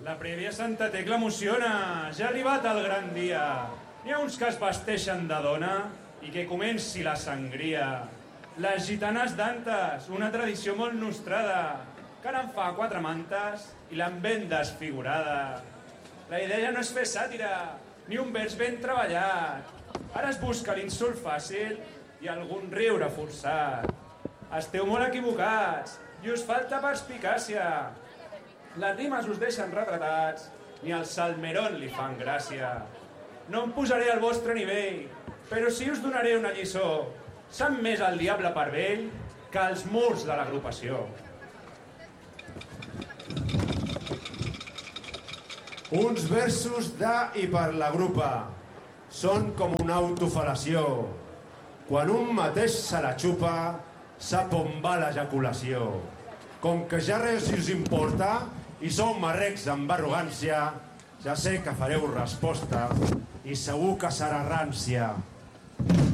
La prèvia Santa Tecla emociona, ja ha arribat el gran dia. N'hi ha uns que es vesteixen de dona i que comenci la sangria. Les gitanes d'Antes, una tradició molt nostrada, que ara en fa 4 mantes i l'han ben desfigurada. La idea no és fer sàtira, ni un vers ben treballat. Ara es busca l'insult fàcil i algun riure forçat. Esteu molt equivocats i us falta perspicàcia. Les rimes us deixen retratats, ni al Salmerón li fan gràcia. No em posaré al vostre nivell, però sí us donaré una lliçó. Sap més el diable per vell que els murs de l'agrupació. Uns versos de i per la grupa són com una autofalació. Quan un mateix se la xupa, sap on va l'ejaculació. Com que ja res us importa i sou marrecs amb arrogància, ja sé que fareu resposta i segur que serà rància.